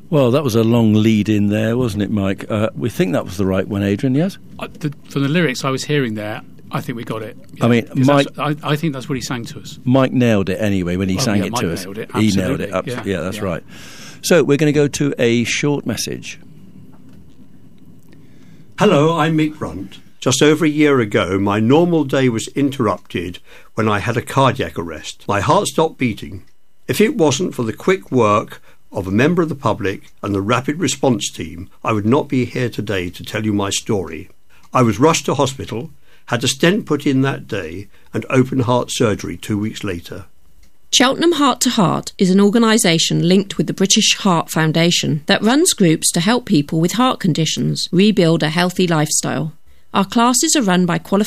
Well, that was a long lead in there, wasn't it, Mike? We think that was the right one, Adrian, yes? From the lyrics I was hearing there, I think we got it. Yeah. I mean, Mike... I think that's what he sang to us. Mike nailed it anyway when he sang it Mike to us. Nailed it. He nailed it. Absolutely. Yeah, that's right. So we're going to go to a short message. Hello, I'm Mick Brunt. Just over a year ago, my normal day was interrupted when I had a cardiac arrest. My heart stopped beating. If it wasn't for the quick work of a member of the public and the rapid response team, I would not be here today to tell you my story. I was rushed to hospital, had a stent put in that day, and open heart surgery 2 weeks later. Cheltenham Heart to Heart is an organisation linked with the British Heart Foundation that runs groups to help people with heart conditions rebuild a healthy lifestyle. Our classes are run by qualified